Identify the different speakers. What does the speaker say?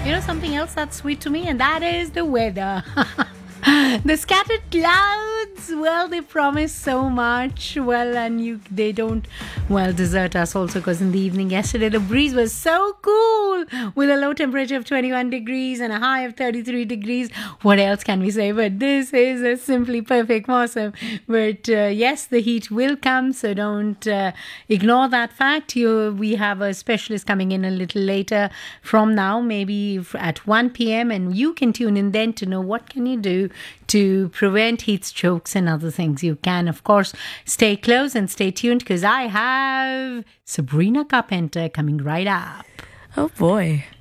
Speaker 1: Something else that's sweet to me, and that is the weather. The scattered clouds, well, they promise so much. Well, and they don't, well, desert us also, because in the evening yesterday, the breeze was so cool with a low temperature of 21 degrees and a high of 33 degrees. What else can we say? But this is a simply perfect awesome. But yes, the heat will come, so don't ignore that fact. We have a specialist coming in a little later from now, maybe at 1 p.m. and you can tune in then to know what can you do to prevent heat strokes and other things. You can, of course, stay close and stay tuned, because I have Sabrina Carpenter coming right up.
Speaker 2: Oh boy.